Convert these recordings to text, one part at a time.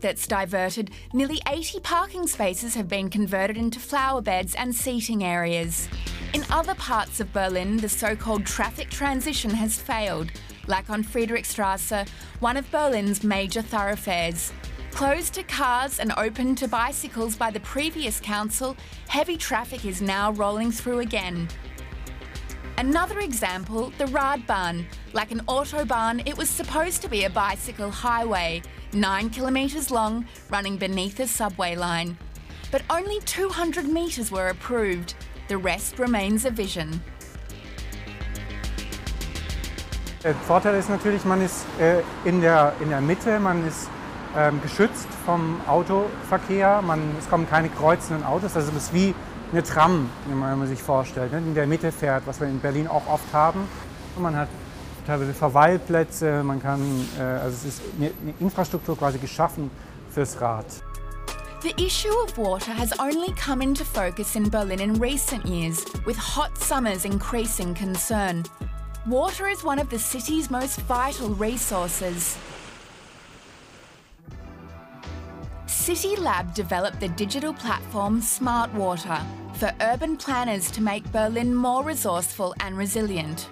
that's diverted, nearly 80 parking spaces have been converted into flower beds and seating areas. In other parts of Berlin, the so-called traffic transition has failed, like on Friedrichstraße, one of Berlin's major thoroughfares. Closed to cars and open to bicycles by the previous council, heavy traffic is now rolling through again. Another example, the Radbahn. Like an autobahn, it was supposed to be a bicycle highway, 9 kilometres long, running beneath a subway line. But only 200 metres were approved. The rest remains a vision. Der Vorteil ist natürlich, man ist in der Mitte, man ist geschützt vom Autoverkehr, es kommen keine kreuzenden Autos, also es ist wie eine Tram, wenn man sich vorstellt, ne, in der Mitte fährt, was wir in Berlin auch oft haben. Und man hat teilweise Verweilplätze, also es ist eine Infrastruktur quasi geschaffen fürs Rad. The issue of water has only come into focus in Berlin in recent years, with hot summers increasing concern. Water is one of the city's most vital resources. CityLab developed the digital platform Smart Water for urban planners to make Berlin more resourceful and resilient.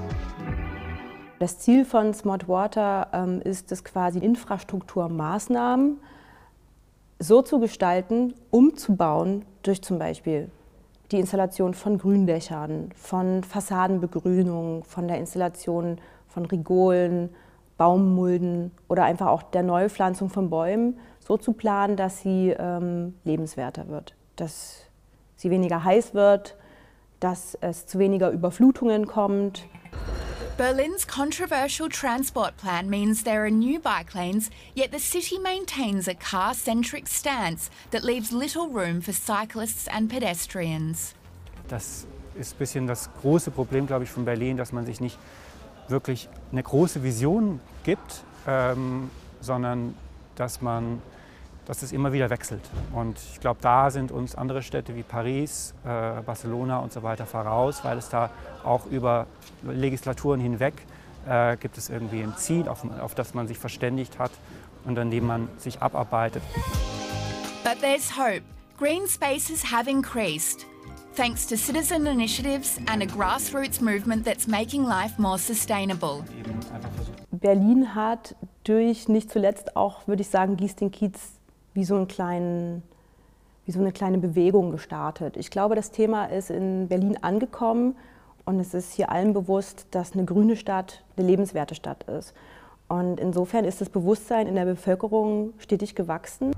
Das Ziel von Smart Water ist es quasi, Infrastrukturmaßnahmen so zu gestalten, umzubauen durch zum Beispiel die Installation von Gründächern, von Fassadenbegrünung, von der Installation von Rigolen, Baummulden oder einfach auch der Neupflanzung von Bäumen so zu planen, dass sie lebenswerter wird, dass sie weniger heiß wird, dass es zu weniger Überflutungen kommt. Berlin's controversial transport plan means there are new bike lanes, yet the city maintains a car-centric stance that leaves little room for cyclists and pedestrians. Das ist ein bisschen das große Problem, glaube ich, von Berlin, dass man sich nicht wirklich eine große Vision gibt, sondern dass es immer wieder wechselt. Und ich glaube, da sind uns andere Städte wie Paris, Barcelona und so weiter voraus, weil es da auch über Legislaturen hinweg gibt es irgendwie ein Ziel, auf das man sich verständigt hat und an dem man sich abarbeitet. But there's hope. Green spaces have increased, thanks to citizen initiatives and a grassroots movement that's making life more sustainable. Berlin hat durch nicht zuletzt auch, würde ich sagen, Gieß den Kiez wie so eine kleine Bewegung gestartet. Ich glaube, das Thema ist in Berlin angekommen und es ist hier allen bewusst, dass eine grüne Stadt eine lebenswerte Stadt ist. Und insofern ist das Bewusstsein in der Bevölkerung stetig gewachsen.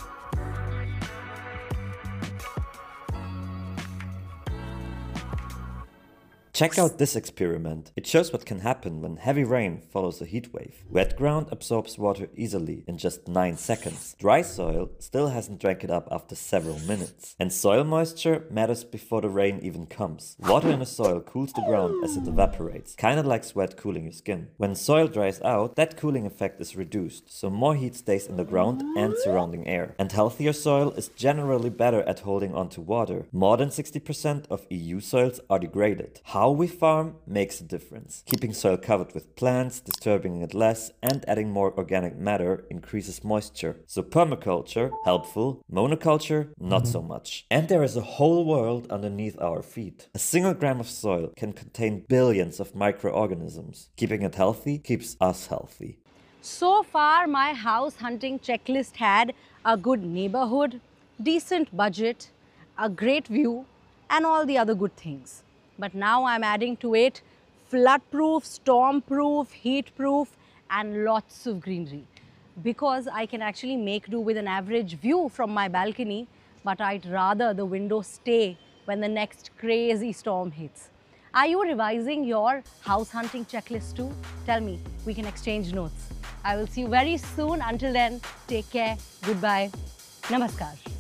Check out this experiment. It shows what can happen when heavy rain follows a heat wave. Wet ground absorbs water easily in just 9 seconds. Dry soil still hasn't drank it up after several minutes. And soil moisture matters before the rain even comes. Water in the soil cools the ground as it evaporates, kinda like sweat cooling your skin. When soil dries out, that cooling effect is reduced, so more heat stays in the ground and surrounding air. And healthier soil is generally better at holding onto water. More than 60% of EU soils are degraded. How we farm makes a difference. Keeping soil covered with plants, disturbing it less, and adding more organic matter increases moisture. So permaculture, helpful, monoculture, not so much. And there is a whole world underneath our feet. A single gram of soil can contain billions of microorganisms. Keeping it healthy keeps us healthy. So far, my house hunting checklist had a good neighborhood, decent budget, a great view, and all the other good things. But now I'm adding to it flood-proof, storm-proof, heat-proof, and lots of greenery. Because I can actually make do with an average view from my balcony, but I'd rather the window stay when the next crazy storm hits. Are you revising your house hunting checklist too? Tell me, we can exchange notes. I will see you very soon. Until then, take care, goodbye, namaskar.